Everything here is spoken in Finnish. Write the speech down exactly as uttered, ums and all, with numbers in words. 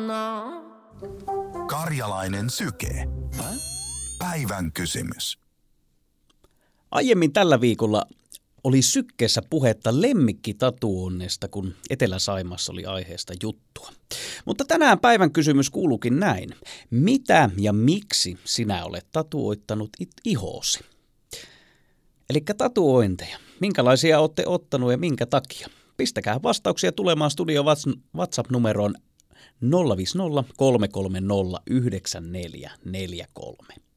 Karjalainen syke. Päivän kysymys. Aiemmin tällä viikolla oli sykkeessä puhetta lemmikkitatuoinnista, kun Etelä-Saimaassa oli aiheesta juttua. Mutta tänään päivän kysymys kuuluukin näin. Mitä ja miksi sinä olet tatuoittanut ihoosi? Elikkä tatuointeja. Minkälaisia olette ottanut ja minkä takia? Pistäkää vastauksia tulemaan studio WhatsApp-numeroon nolla viisi nolla kolme kolme nolla yhdeksän neljä neljä kolme.